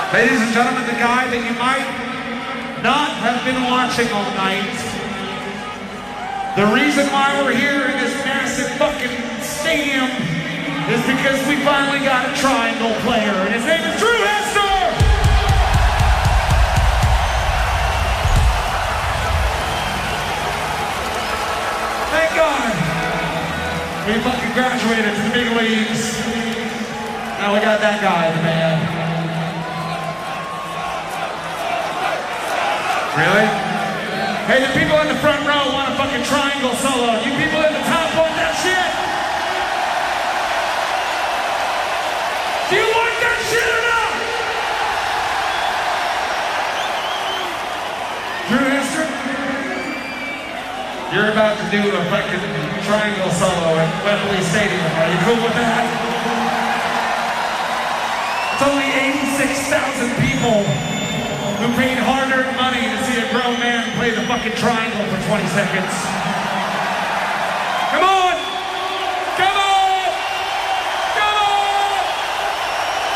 Ladies and gentlemen, the guy that you might not have been watching all night. The reason why we're here in this massive fucking stadium is because we finally got a triangle player, and his name is Drew Hester! Thank God. We fucking graduated to the big leagues. Now we got that guy, the man. Really? Hey, the people in the front row want a fucking triangle solo. You people in the top want that shit? Do you want that shit or not? Drew Hester? You're about to do a fucking triangle solo at Wembley Stadium. Are you cool with that? It's only 86,000 people who paid hard-earned money to see a grown man play the fucking triangle for 20 seconds.